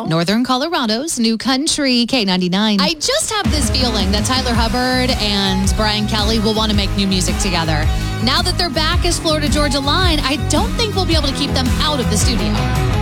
Northern Colorado's new country, K99. I just have this feeling that Tyler Hubbard and Brian Kelly will want to make new music together. Now that they're back as Florida Georgia Line, I don't think we'll be able to keep them out of the studio.